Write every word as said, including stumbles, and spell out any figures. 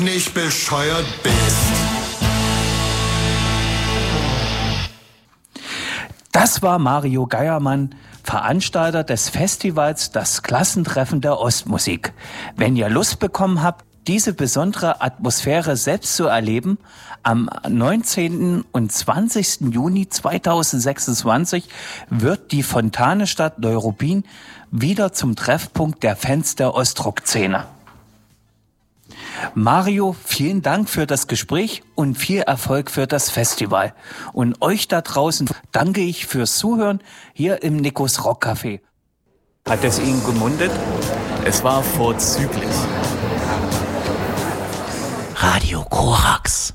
nicht bescheuert bist. Das war Mario Geiermann, Veranstalter des Festivals Das Klassentreffen der Ostmusik. Wenn ihr Lust bekommen habt, diese besondere Atmosphäre selbst zu erleben, am neunzehnten und zwanzigsten Juni zweitausendsechsundzwanzig wird die Fontanestadt Neuruppin wieder zum Treffpunkt der Fans der Ostrock-Szene. Mario, vielen Dank für das Gespräch und viel Erfolg für das Festival. Und euch da draußen danke ich fürs Zuhören hier im Nikos Rockcafé. Hat es Ihnen gemundet? Es war vorzüglich. Radio Korax.